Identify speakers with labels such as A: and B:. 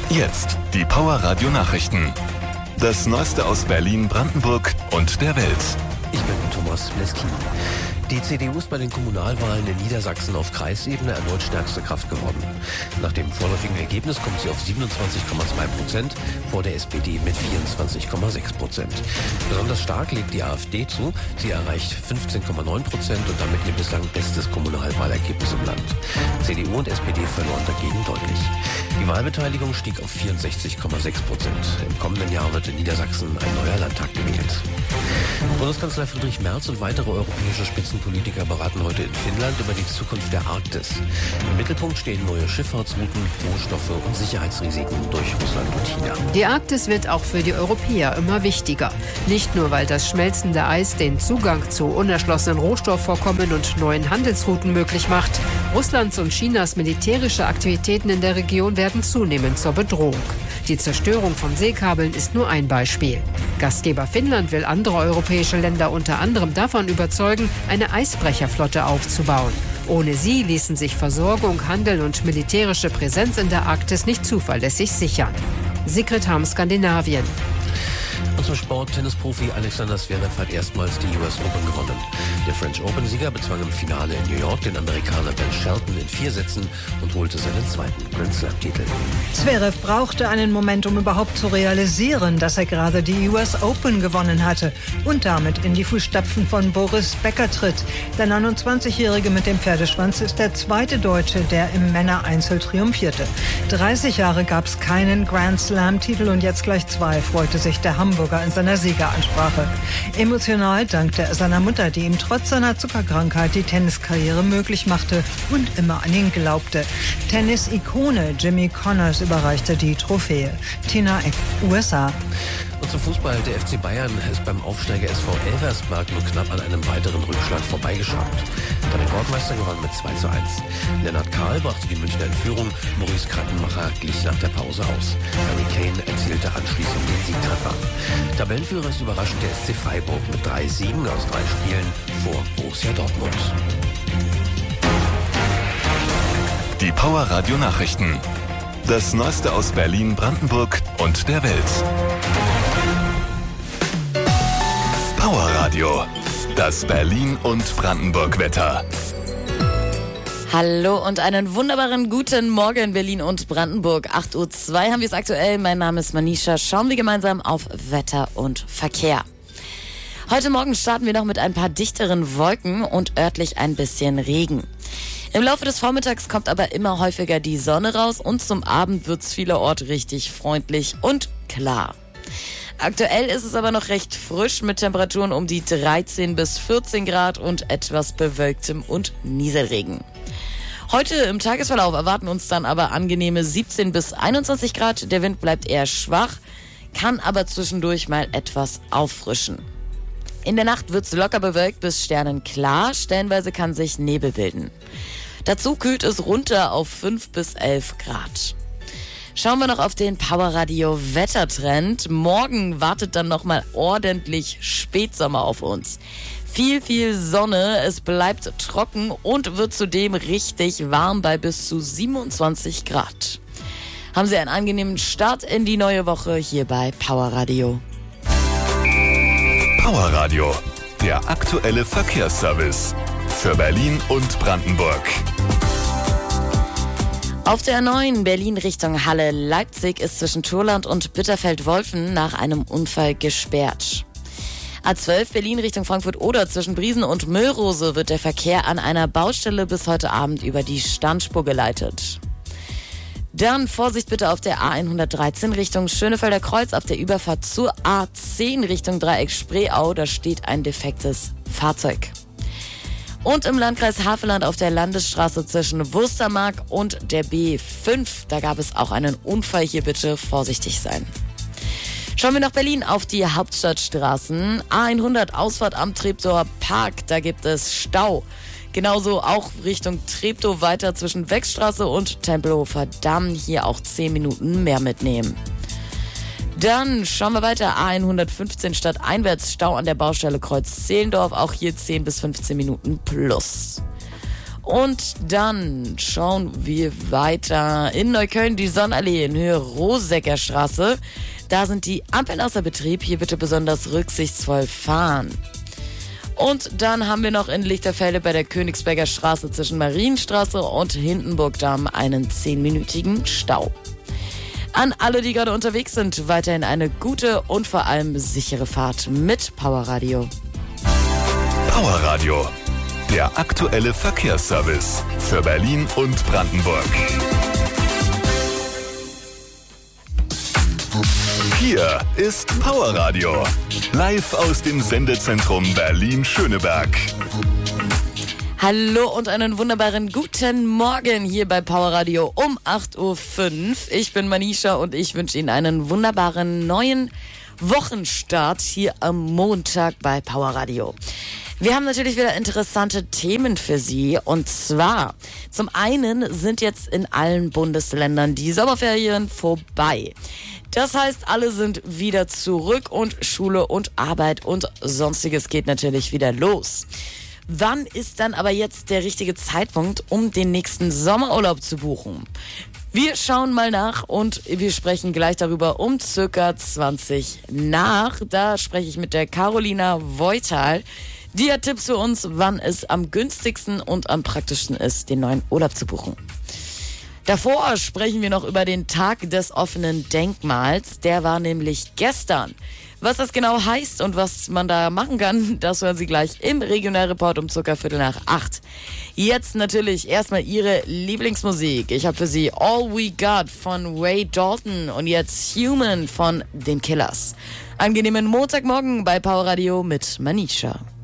A: Jetzt die Power Radio Nachrichten. Das Neueste aus Berlin, Brandenburg und der Welt.
B: Ich bin Thomas Bleski. Die CDU ist bei den Kommunalwahlen in Niedersachsen auf Kreisebene erneut stärkste Kraft geworden. Nach dem vorläufigen Ergebnis kommt sie auf 27,2%, vor der SPD mit 24,6%. Besonders stark legt die AfD zu. Sie erreicht 15,9% und damit ihr bislang bestes Kommunalwahlergebnis im Land. CDU und SPD verloren dagegen deutlich. Die Wahlbeteiligung stieg auf 64,6%. Im kommenden Jahr wird in Niedersachsen ein neuer Landtag gewählt. Bundeskanzler Friedrich Merz und weitere europäische Spitzenpolitiker beraten heute in Finnland über die Zukunft der Arktis. Im Mittelpunkt stehen neue Schifffahrtsrouten, Rohstoffe und Sicherheitsrisiken durch Russland und China.
C: Die Arktis wird auch für die Europäer immer wichtiger. Nicht nur, weil das schmelzende Eis den Zugang zu unerschlossenen Rohstoffvorkommen und neuen Handelsrouten möglich macht. Russlands und Chinas militärische Aktivitäten in der Region werden zunehmend zur Bedrohung. Die Zerstörung von Seekabeln ist nur ein Beispiel. Gastgeber Finnland will andere europäische Länder unter anderem davon überzeugen, eine Eisbrecherflotte aufzubauen. Ohne sie ließen sich Versorgung, Handel und militärische Präsenz in der Arktis nicht zuverlässig sichern. Sigrid Harm, Skandinavien.
B: Und zum Sport, Tennisprofi Alexander Zverev hat erstmals die US Open gewonnen. Der French Open-Sieger bezwang im Finale in New York den Amerikaner Ben Shelton in 4 Sätzen und holte seinen zweiten Grand Slam-Titel.
D: Zverev brauchte einen Moment, um überhaupt zu realisieren, dass er gerade die US Open gewonnen hatte und damit in die Fußstapfen von Boris Becker tritt. Der 29-Jährige mit dem Pferdeschwanz ist der zweite Deutsche, der im Männereinzel triumphierte. 30 Jahre gab es keinen Grand Slam-Titel und jetzt gleich 2, freute sich der Hamburger in seiner Siegeransprache. Emotional dankte er seiner Mutter, die ihm trotz seiner Zuckerkrankheit die Tenniskarriere möglich machte und immer an ihn glaubte. Tennis-Ikone Jimmy Connors überreichte die Trophäe. Tina Eck, USA.
B: Und zum Fußball, der FC Bayern ist beim Aufsteiger SV Elversberg nur knapp an einem weiteren Rückschlag vorbeigeschabt. Der Rekordmeister gewann mit 2:1. Lennart Kahl brachte die Münchner in Führung, Maurice Krattenmacher glich nach der Pause aus. Harry Kane erzielte anschließend den Siegtreffer. Tabellenführer ist überraschend der SC Freiburg mit 3 Siegen aus 3 Spielen vor Borussia Dortmund.
A: Die Power Radio Nachrichten. Das Neueste aus Berlin, Brandenburg und der Welt. Power Radio. Das Berlin- und Brandenburg-Wetter.
E: Hallo und einen wunderbaren guten Morgen Berlin und Brandenburg. 8:02 Uhr haben wir es aktuell. Mein Name ist Manisha. Schauen wir gemeinsam auf Wetter und Verkehr. Heute Morgen starten wir noch mit ein paar dichteren Wolken und örtlich ein bisschen Regen. Im Laufe des Vormittags kommt aber immer häufiger die Sonne raus und zum Abend wird es vielerorts richtig freundlich und klar. Aktuell ist es aber noch recht frisch mit Temperaturen um die 13 bis 14 Grad und etwas bewölktem und Nieselregen. Heute im Tagesverlauf erwarten uns dann aber angenehme 17 bis 21 Grad. Der Wind bleibt eher schwach, kann aber zwischendurch mal etwas auffrischen. In der Nacht wird es locker bewölkt bis sternenklar, stellenweise kann sich Nebel bilden. Dazu kühlt es runter auf 5 bis 11 Grad. Schauen wir noch auf den Powerradio Wettertrend. Morgen wartet dann nochmal ordentlich Spätsommer auf uns. Viel Sonne, es bleibt trocken und wird zudem richtig warm bei bis zu 27 Grad. Haben Sie einen angenehmen Start in die neue Woche hier bei Powerradio.
A: Power Radio, der aktuelle Verkehrsservice für Berlin und Brandenburg.
E: Auf der A9 Berlin Richtung Halle-Leipzig ist zwischen Turland und Bitterfeld-Wolfen nach einem Unfall gesperrt. A12 Berlin Richtung Frankfurt-Oder zwischen Briesen und Müllrose wird der Verkehr an einer Baustelle bis heute Abend über die Standspur geleitet. Dann Vorsicht bitte auf der A113 Richtung Schönefelder Kreuz auf der Überfahrt zur A10 Richtung Dreieck Spreeau. Da steht ein defektes Fahrzeug. Und im Landkreis Havelland auf der Landesstraße zwischen Wustermark und der B5. Da gab es auch einen Unfall. Hier bitte vorsichtig sein. Schauen wir nach Berlin auf die Hauptstadtstraßen. A100 Ausfahrt am Treptower Park. Da gibt es Stau. Genauso auch Richtung Treptow weiter zwischen Wechstraße und Tempelhofer Damm. Hier auch 10 Minuten mehr mitnehmen. Dann schauen wir weiter. A115 stadteinwärts Stau an der Baustelle Kreuz Zehlendorf. Auch hier 10 bis 15 Minuten plus. Und dann schauen wir weiter in Neukölln, die Sonnenallee in Höhe Rosecker Straße. Da sind die Ampeln außer Betrieb. Hier bitte besonders rücksichtsvoll fahren. Und dann haben wir noch in Lichterfelde bei der Königsberger Straße zwischen Marienstraße und Hindenburgdamm einen 10-minütigen Stau. An alle, die gerade unterwegs sind, weiterhin eine gute und vor allem sichere Fahrt mit Powerradio.
A: Powerradio, der aktuelle Verkehrsservice für Berlin und Brandenburg. Hier ist Powerradio, live aus dem Sendezentrum Berlin-Schöneberg.
E: Hallo und einen wunderbaren guten Morgen hier bei Powerradio um 8.05 Uhr. Ich bin Manisha und ich wünsche Ihnen einen wunderbaren neuen Wochenstart hier am Montag bei Powerradio. Wir haben natürlich wieder interessante Themen für Sie und zwar zum einen sind jetzt in allen Bundesländern die Sommerferien vorbei. Das heißt, alle sind wieder zurück und Schule und Arbeit und Sonstiges geht natürlich wieder los. Wann ist dann aber jetzt der richtige Zeitpunkt, um den nächsten Sommerurlaub zu buchen? Wir schauen mal nach und wir sprechen gleich darüber um circa 20 nach. Da spreche ich mit der Carolina Voital. Die hat Tipps für uns, wann es am günstigsten und am praktischsten ist, den neuen Urlaub zu buchen. Davor sprechen wir noch über den Tag des offenen Denkmals. Der war nämlich gestern. Was das genau heißt und was man da machen kann, das hören Sie gleich im Regionalreport um ca. 7:45. Jetzt natürlich erstmal Ihre Lieblingsmusik. Ich habe für Sie All We Got von Ray Dalton und jetzt Human von den Killers. Angenehmen Montagmorgen bei Powerradio mit Manisha.